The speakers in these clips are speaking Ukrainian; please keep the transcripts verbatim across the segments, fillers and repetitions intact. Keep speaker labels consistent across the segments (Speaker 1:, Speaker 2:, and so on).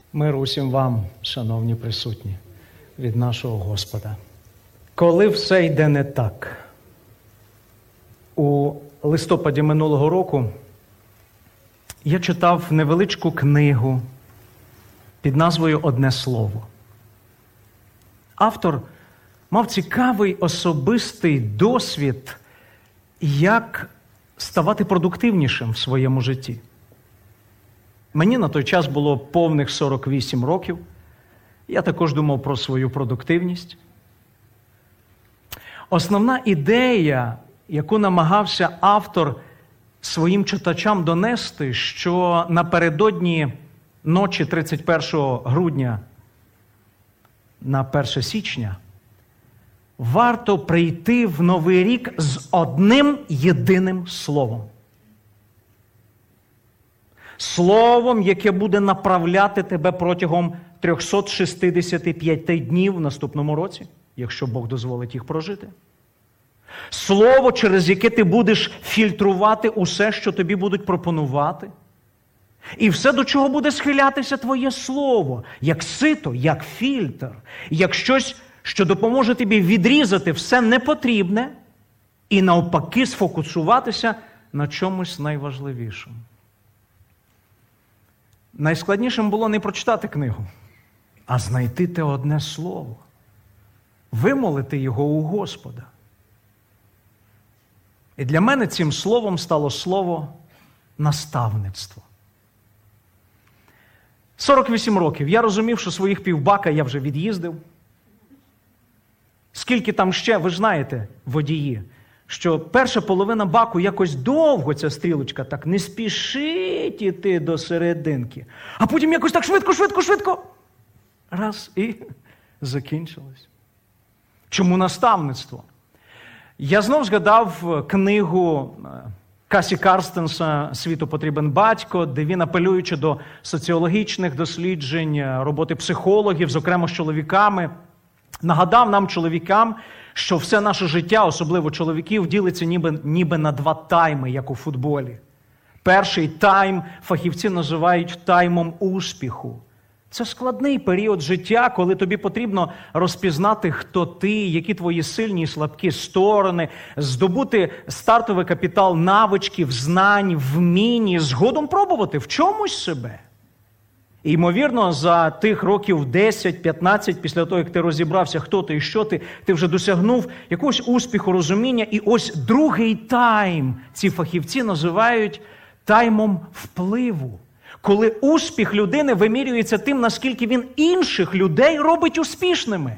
Speaker 1: Мир усім вам, шановні присутні, від нашого Господа. Коли все йде не так, у листопаді минулого року я читав невеличку книгу під назвою «Одне слово». Автор мав цікавий особистий досвід, як ставати продуктивнішим в своєму житті. Мені на той час було повних сорок вісім років. Я також думав про свою продуктивність. Основна ідея, яку намагався автор своїм читачам донести, що напередодні ночі тридцять першого грудня на перше січня варто прийти в Новий рік з одним єдиним словом. Словом, яке буде направляти тебе протягом триста шістдесят п'ять днів в наступному році, якщо Бог дозволить їх прожити. Слово, через яке ти будеш фільтрувати усе, що тобі будуть пропонувати. І все, до чого буде схилятися твоє слово, як сито, як фільтр, як щось, що допоможе тобі відрізати все непотрібне і навпаки сфокусуватися на чомусь найважливішому. Найскладнішим було не прочитати книгу, а знайти те одне слово, вимолити його у Господа. І для мене цим словом стало слово наставництво. сорок вісім років. Я розумів, що своїх півбака я вже від'їздив. Скільки там ще, ви ж знаєте, водії, що перша половина баку якось довго ця стрілочка так не спішить іти до серединки. А потім якось так швидко, швидко, швидко. Раз і закінчилось. Чому наставництво? Я знов згадав книгу Касі Карстенса «Світу потрібен батько», де він, апелюючи до соціологічних досліджень, роботи психологів, зокрема з чоловіками, нагадав нам, чоловікам, що все наше життя, особливо чоловіків, ділиться ніби, ніби на два тайми, як у футболі. Перший тайм фахівці називають таймом успіху. Це складний період життя, коли тобі потрібно розпізнати, хто ти, які твої сильні і слабкі сторони, здобути стартовий капітал навичків, знань, вмінь, згодом пробувати в чомусь себе. І, ймовірно, за тих років десять-п'ятнадцять, після того, як ти розібрався, хто ти і що ти, ти вже досягнув якогось успіху, розуміння. І ось другий тайм ці фахівці називають таймом впливу. Коли успіх людини вимірюється тим, наскільки він інших людей робить успішними.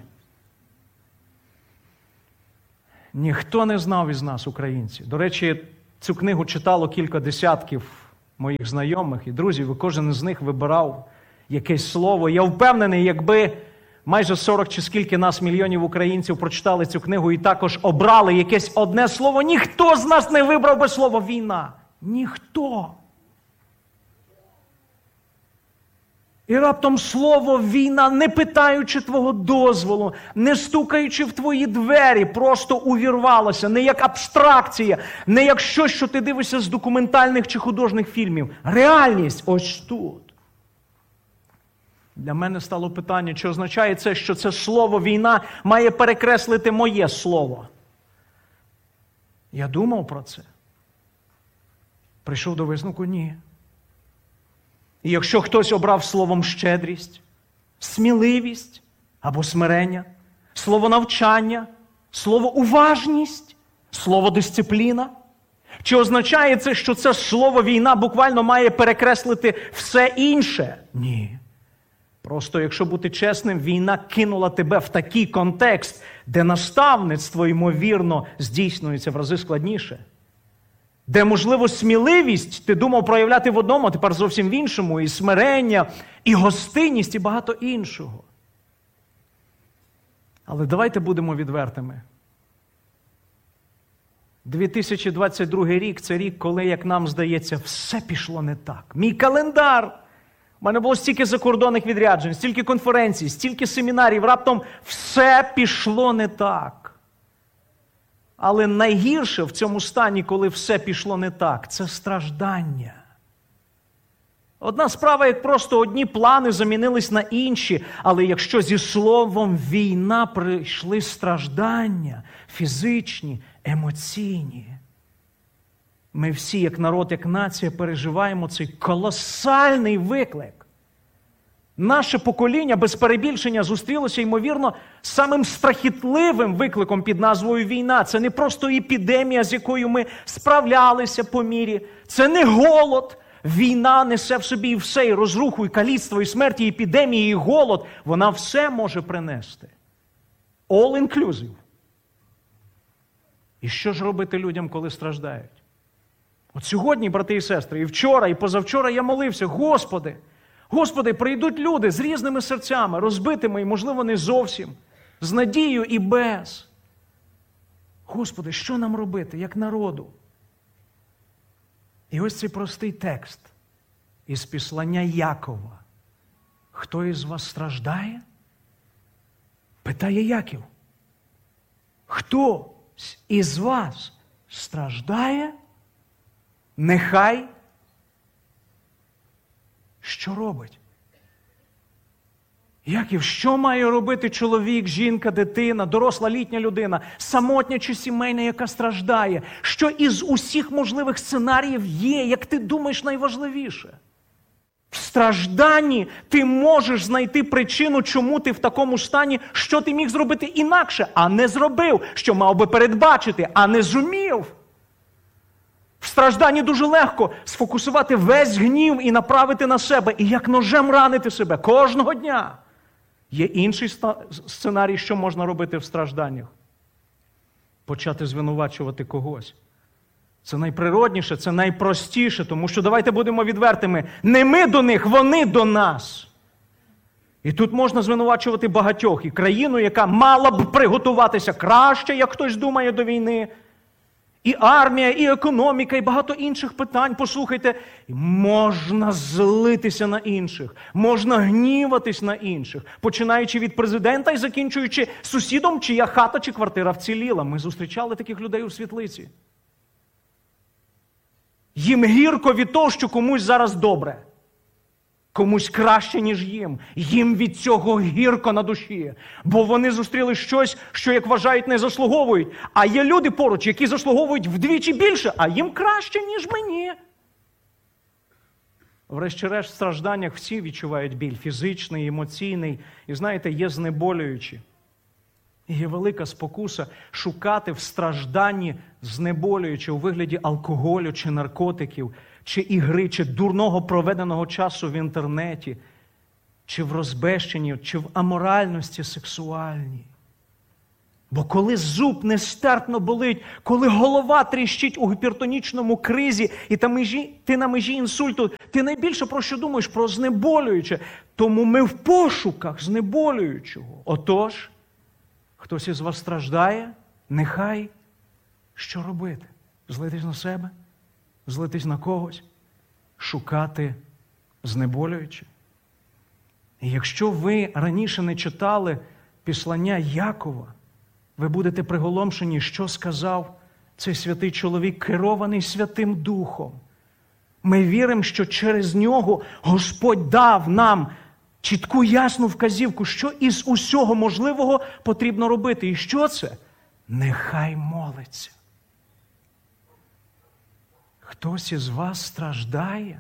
Speaker 1: Ніхто не знав із нас, українці. До речі, цю книгу читало кілька десятків моїх знайомих і друзів, і кожен із них вибирав якесь слово. Я впевнений, якби майже сорок чи скільки нас, мільйонів українців, прочитали цю книгу і також обрали якесь одне слово, ніхто з нас не вибрав би слово «війна». Ніхто. І раптом слово «війна», не питаючи твого дозволу, не стукаючи в твої двері, просто увірвалося, не як абстракція, не як щось, що ти дивишся з документальних чи художніх фільмів. Реальність ось тут. Для мене стало питання, чи означає це, що це слово «війна» має перекреслити моє слово. Я думав про це. Прийшов до висновку – ні. І якщо хтось обрав словом щедрість, сміливість або смирення, слово навчання, слово уважність, слово дисципліна, чи означає це, що це слово «війна» буквально має перекреслити все інше? Ні. Просто, якщо бути чесним, війна кинула тебе в такий контекст, де наставництво, ймовірно, здійснюється в рази складніше. Де, можливо, сміливість ти думав проявляти в одному, а тепер зовсім в іншому, і смирення, і гостинність, і багато іншого. Але давайте будемо відвертими. дві тисячі двадцять другий рік – це рік, коли, як нам здається, все пішло не так. Мій календар! У мене було стільки закордонних відряджень, стільки конференцій, стільки семінарів, раптом все пішло не так. Але найгірше в цьому стані, коли все пішло не так, це страждання. Одна справа, як просто одні плани замінились на інші, але якщо зі словом війна прийшли страждання, фізичні, емоційні, ми всі, як народ, як нація, переживаємо цей колосальний виклик. Наше покоління, без перебільшення, зустрілося, ймовірно, з самим страхітливим викликом під назвою війна. Це не просто епідемія, з якою ми справлялися по мірі. Це не голод. Війна несе в собі і все, і розруху, і каліцтво, і смерть, і епідемії, і голод. Вона все може принести. All inclusive. І що ж робити людям, коли страждають? От сьогодні, брати і сестри, і вчора, і позавчора я молився: Господи, Господи, прийдуть люди з різними серцями, розбитими, і, можливо, не зовсім, з надією і без. Господи, що нам робити, як народу? І ось цей простий текст із післання Якова. Хто із вас страждає? Питає Яків. Хто із вас страждає? Нехай що робить? Яків, що має робити чоловік, жінка, дитина, доросла літня людина, самотня чи сімейна, яка страждає? Що із усіх можливих сценаріїв є, як ти думаєш, найважливіше? В стражданні ти можеш знайти причину, чому ти в такому стані, що ти міг зробити інакше, а не зробив, що мав би передбачити, а не зумів. В стражданні дуже легко сфокусувати весь гнів і направити на себе, і як ножем ранити себе кожного дня. Є інший сценарій, що можна робити в стражданнях. Почати звинувачувати когось. Це найприродніше, це найпростіше, тому що, давайте будемо відвертими, не ми до них, вони до нас. І тут можна звинувачувати багатьох. І країну, яка мала б приготуватися краще, як хтось думає, до війни. І армія, і економіка, і багато інших питань. Послухайте, можна злитися на інших, можна гніватись на інших, починаючи від президента і закінчуючи сусідом, чия хата чи квартира вціліла. Ми зустрічали таких людей у світлиці. Їм гірко від того, що комусь зараз добре. Комусь краще, ніж їм. Їм від цього гірко на душі. Бо вони зустріли щось, що, як вважають, не заслуговують. А є люди поруч, які заслуговують вдвічі більше, а їм краще, ніж мені. Врешті-решт, в стражданнях всі відчувають біль. Фізичний, емоційний. І, знаєте, є знеболюючі. І є велика спокуса шукати в стражданні знеболюючі у вигляді алкоголю чи наркотиків, чи ігри, чи дурного проведеного часу в інтернеті, чи в розбещенні, чи в аморальності сексуальній. Бо коли зуб нестерпно болить, коли голова тріщить у гіпертонічному кризі, і та межі, ти на межі інсульту, ти найбільше про що думаєш? Про знеболююче. Тому ми в пошуках знеболюючого. Отож, хтось із вас страждає, нехай що робити? Злитись на себе? Злитись на когось? Шукати знеболююче? І якщо ви раніше не читали післання Якова, ви будете приголомшені, що сказав цей святий чоловік, керований Святим Духом. Ми віримо, що через нього Господь дав нам чітку, ясну вказівку, що із усього можливого потрібно робити. І що це? Нехай молиться. Хтось із вас страждає?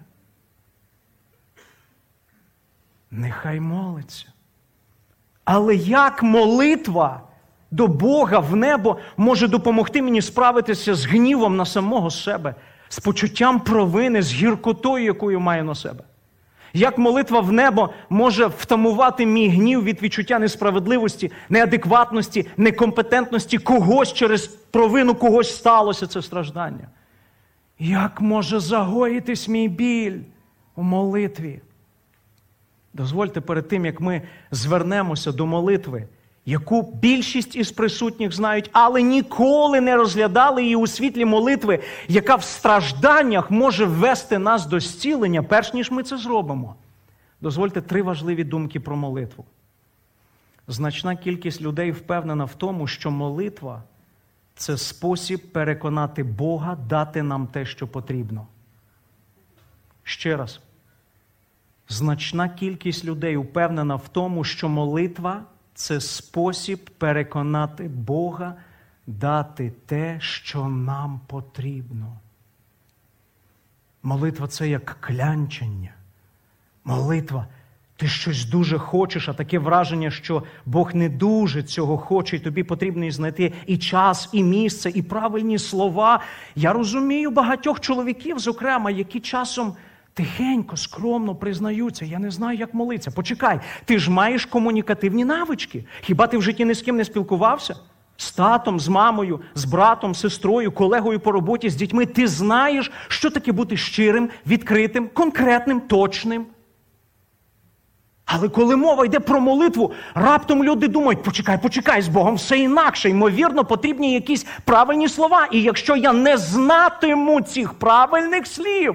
Speaker 1: Нехай молиться. Але як молитва до Бога в небо може допомогти мені справитися з гнівом на самого себе, з почуттям провини, з гіркотою, якою маю на себе? Як молитва в небо може втамувати мій гнів від відчуття несправедливості, неадекватності, некомпетентності когось через провину когось сталося це страждання? Як може загоїтись мій біль у молитві? Дозвольте перед тим, як ми звернемося до молитви, яку більшість із присутніх знають, але ніколи не розглядали її у світлі молитви, яка в стражданнях може ввести нас до зцілення, перш ніж ми це зробимо. Дозвольте три важливі думки про молитву. Значна кількість людей впевнена в тому, що молитва – це спосіб переконати Бога дати нам те, що потрібно. Ще раз. Значна кількість людей упевнена в тому, що молитва – це спосіб переконати Бога дати те, що нам потрібно. Молитва – це як клянчення. Молитва – ти щось дуже хочеш, а таке враження, що Бог не дуже цього хоче, і тобі потрібно знайти і час, і місце, і правильні слова. Я розумію багатьох чоловіків, зокрема, які часом тихенько, скромно признаються, я не знаю, як молитися. Почекай, ти ж маєш комунікативні навички. Хіба ти в житті ні з ким не спілкувався? З татом, з мамою, з братом, сестрою, колегою по роботі, з дітьми. Ти знаєш, що таке бути щирим, відкритим, конкретним, точним. Але коли мова йде про молитву, раптом люди думають, почекай, почекай, з Богом все інакше. Ймовірно, потрібні якісь правильні слова. І якщо я не знатиму цих правильних слів,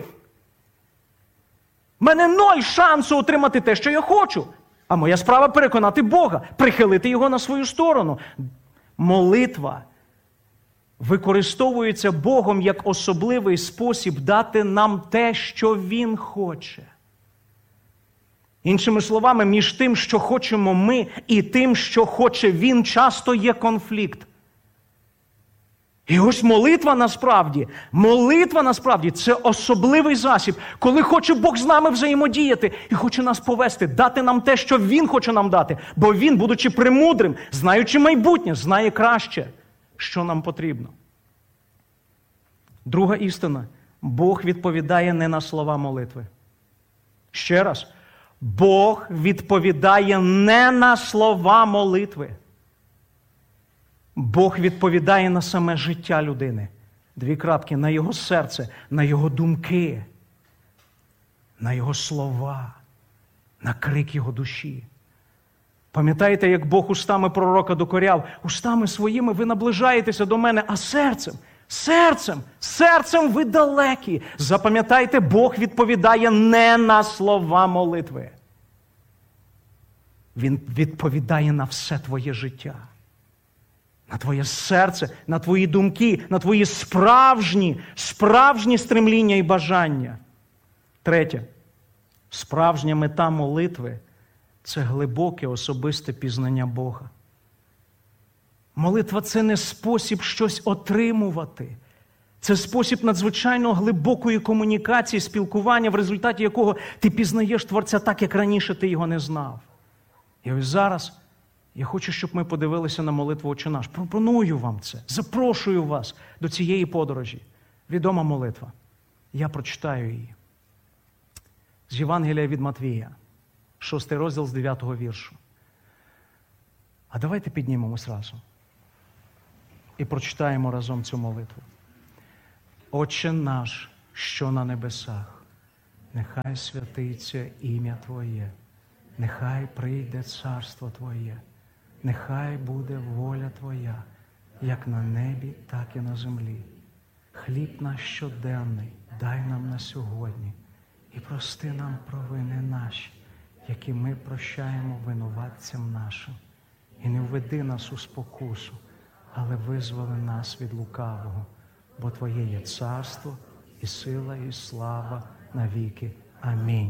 Speaker 1: в мене ноль шансу отримати те, що я хочу. А моя справа переконати Бога, прихилити Його на свою сторону. Молитва використовується Богом як особливий спосіб дати нам те, що Він хоче. Іншими словами, між тим, що хочемо ми, і тим, що хоче Він, часто є конфлікт. І ось молитва насправді, молитва насправді – це особливий засіб, коли хоче Бог з нами взаємодіяти і хоче нас повести, дати нам те, що Він хоче нам дати. Бо Він, будучи премудрим, знаючи майбутнє, знає краще, що нам потрібно. Друга істина – Бог відповідає не на слова молитви. Ще раз. Бог відповідає не на слова молитви. Бог відповідає на саме життя людини. Дві крапки. На його серце, на його думки, на його слова, на крик його душі. Пам'ятаєте, як Бог устами пророка докоряв? Устами своїми ви наближаєтеся до мене, а серцем, серцем, серцем ви далекі. Запам'ятайте, Бог відповідає не на слова молитви. Він відповідає на все твоє життя. На твоє серце, на твої думки, на твої справжні, справжні стремління і бажання. Третє. Справжня мета молитви – це глибоке особисте пізнання Бога. Молитва – це не спосіб щось отримувати. Це спосіб надзвичайно глибокої комунікації, спілкування, в результаті якого ти пізнаєш Творця так, як раніше ти його не знав. І ось зараз я хочу, щоб ми подивилися на молитву «Отче наш». Пропоную вам це. Запрошую вас до цієї подорожі. Відома молитва. Я прочитаю її. З Євангелія від Матвія, шостий розділ з дев'ятого віршу. А давайте піднімемось разом і прочитаємо разом цю молитву. «Отче наш, що на небесах, нехай святиться ім'я Твоє, нехай прийде царство Твоє, нехай буде воля Твоя, як на небі, так і на землі. Хліб наш щоденний дай нам на сьогодні, і прости нам провини наші, які ми прощаємо винуватцям нашим. І не введи нас у спокусу, але визволи нас від лукавого, бо Твоє є царство, і сила, і слава навіки. Амінь».